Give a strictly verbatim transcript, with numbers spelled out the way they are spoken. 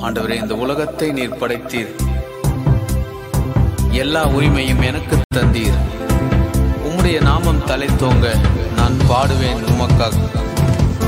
ஆண்டவரே, இந்த உலகத்தை நீர் படைத்தீர், எல்லா உரிமையும் எனக்கு தந்தீர். உம்முடைய நாமம் தலை தோங்க நான் பாடுவேன் உமக்காக.